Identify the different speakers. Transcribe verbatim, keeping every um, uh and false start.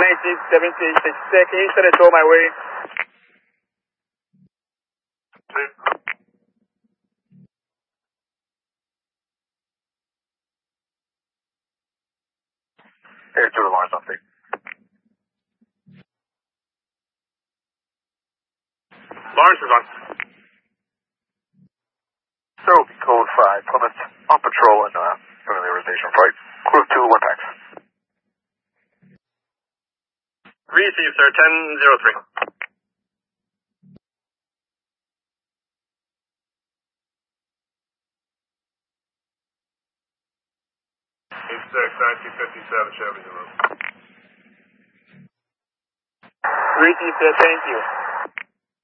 Speaker 1: nineteen seventy-six, can you set it to my way?
Speaker 2: Air two to Lawrence, update.
Speaker 1: Lawrence is on.
Speaker 2: Zero code five, Plymouth on patrol and uh, familiarization flight. Crew two, one tax.
Speaker 1: Receive, sir, ten zero three.
Speaker 3: eight six, nineteen fifty-seven, Chevy Zulu.
Speaker 1: Receive, sir, thank you.